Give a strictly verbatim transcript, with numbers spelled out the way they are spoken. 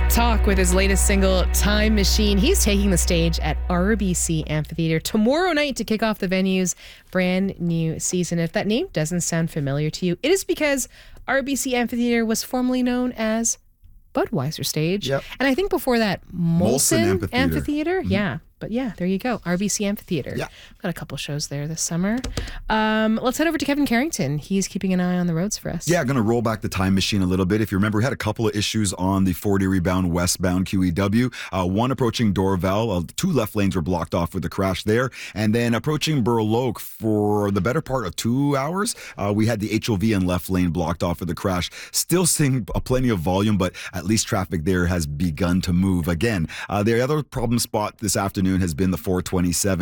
Talk with his latest single, Time Machine. He's taking the stage at R B C Amphitheatre tomorrow night to kick off the venue's brand new season. If that name doesn't sound familiar to you, it is because R B C Amphitheatre was formerly known as Budweiser Stage. Yep. And I think before that, Molson, Molson Amphitheatre. Amphitheatre. Mm-hmm. Yeah. But yeah, there you go. R B C Amphitheatre. Yeah. Got a couple shows there this summer. Um, let's head over to Kevin Carrington. He's keeping an eye on the roads for us. Yeah, going to roll back the time machine a little bit. If you remember, we had a couple of issues on the forty rebound westbound Q E W. Uh, one approaching Dorval. Uh, two left lanes were blocked off with the crash there. And then approaching Burloak for the better part of two hours, uh, we had the H O V and left lane blocked off with the crash. Still seeing a plenty of volume, but at least traffic there has begun to move again. Uh, the other problem spot this afternoon has been the four twenty-seven.